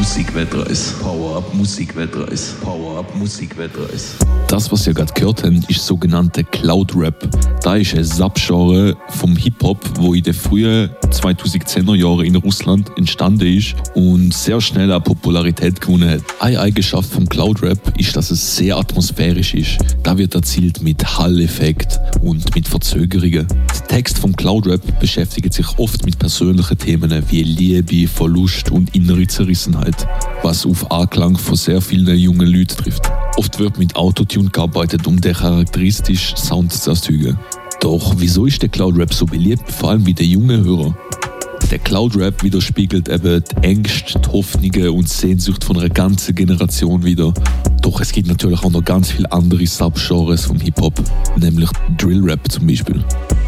Musikweltreis. Power-Up Musikweltreis. Power-Up Musikweltreis. Das, was ihr gerade gehört habt, ist sogenannte Cloud Rap. Da ist ein Subgenre vom Hip-Hop, wo in den frühen 2010er Jahren in Russland entstanden ist und sehr schnell an Popularität gewonnen hat. Eine Eigenschaft vom Cloud Rap ist, dass es sehr atmosphärisch ist. Da wird erzielt mit Hall-Effekt und mit Verzögerungen. Der Text vom Cloud Rap beschäftigt sich oft mit persönlichen Themen wie Liebe, Verlust und innere Zerrissenheit, was auf Anklang von sehr vielen jungen Leuten trifft. Oft wird mit Autotune gearbeitet, um den charakteristischen Sound zu erzeugen. Doch wieso ist der Cloud Rap so beliebt, vor allem bei den jungen Hörern? Der Cloud Rap widerspiegelt eben die Ängste, die Hoffnungen und Sehnsucht von einer ganzen Generation wieder. Doch es gibt natürlich auch noch ganz viele andere Subgenres vom Hip-Hop, nämlich Drill Rap zum Beispiel.